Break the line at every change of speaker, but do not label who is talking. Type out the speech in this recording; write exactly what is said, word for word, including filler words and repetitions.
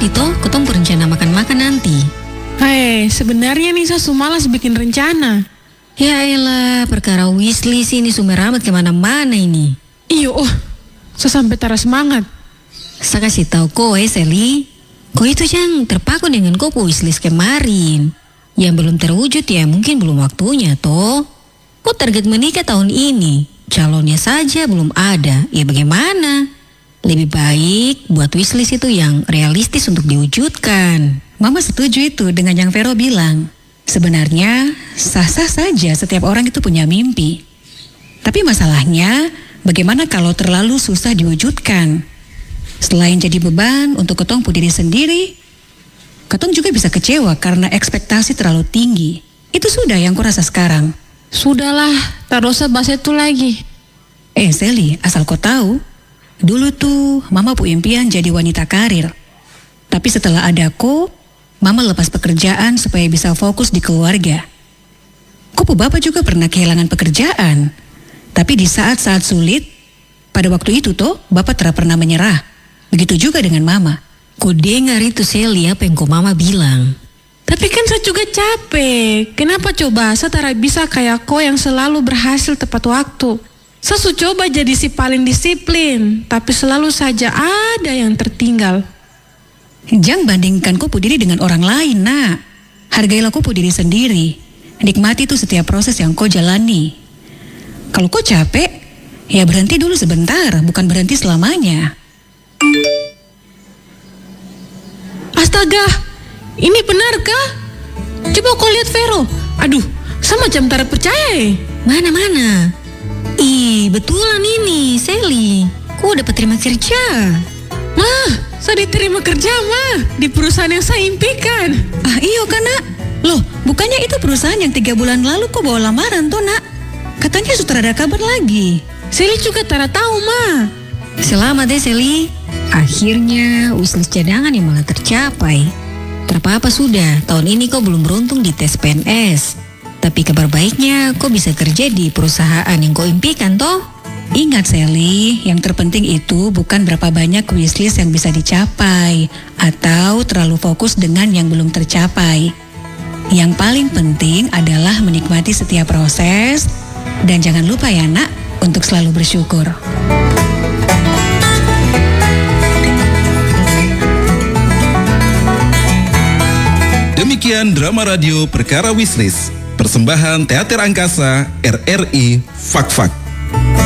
pagi toh, ketong berencana makan-makan nanti.
Hei, sebenarnya nih saya malas bikin rencana.
Ya elah, perkara wishlist ini sumber amat kemana-mana ini.
Iyo, oh, saya sampai tara semangat.
Saya kasih tahu kau eh Seli, kau itu yang terpaku dengan kau wishlist kemarin. Yang belum terwujud ya mungkin belum waktunya toh. Kau target menikah tahun ini, calonnya saja belum ada, ya bagaimana? Lebih baik buat wishlist itu yang realistis untuk diwujudkan.
Mama setuju itu dengan yang Vero bilang. Sebenarnya sah-sah saja setiap orang itu punya mimpi. Tapi masalahnya bagaimana kalau terlalu susah diwujudkan? Selain jadi beban untuk ketong pu diri sendiri, ketong juga bisa kecewa karena ekspektasi terlalu tinggi. Itu sudah yang kurasa sekarang.
Sudahlah, tak usah bahas itu lagi.
Eh Seli, asal kau tahu, dulu tuh Mama pu impian jadi wanita karir. Tapi setelah ada kau, Mama lepas pekerjaan supaya bisa fokus di keluarga. Kau pu Bapak juga pernah kehilangan pekerjaan. Tapi di saat-saat sulit, pada waktu itu toh Bapak tidak pernah menyerah. Begitu juga dengan Mama.
Kau dengar itu Seli apa yang kau Mama bilang?
Tapi kan saya juga capek. Kenapa coba saya tak bisa kayak kau yang selalu berhasil tepat waktu? Saya su coba jadi si paling disiplin, tapi selalu saja ada yang tertinggal.
Jangan bandingkan kau pu diri dengan orang lain, nak. Hargailah kau pu diri sendiri. Nikmati tuh setiap proses yang kau jalani. Kalau kau capek, ya berhenti dulu sebentar, bukan berhenti selamanya.
Astaga, ini benarkah? Coba kau lihat Vero. Aduh, saya macam tak percaya eh.
Mana-mana? Ih, betulan ini, Seli. Kau dapat terima kerja.
Mah, saya diterima kerja, Mah. Di perusahaan yang saya impikan.
Ah, iyo kan, nak? Loh, bukannya itu perusahaan yang tiga bulan lalu kau bawa lamaran tuh, nak? Katanya sudah ada kabar lagi.
Seli juga tak tahu, Mah.
Selamat deh, Seli. Akhirnya wishlist cadangan yang malah tercapai. Terpapa sudah, tahun ini kau belum beruntung di tes P N S. Tapi kabar baiknya kau bisa kerja di perusahaan yang kau impikan toh.
Ingat Seli, yang terpenting itu bukan berapa banyak wishlist yang bisa dicapai atau terlalu fokus dengan yang belum tercapai. Yang paling penting adalah menikmati setiap proses dan jangan lupa ya nak untuk selalu bersyukur.
Demikian drama radio Perkara Wishlist, persembahan Teater Angkasa R R I Fak Fak.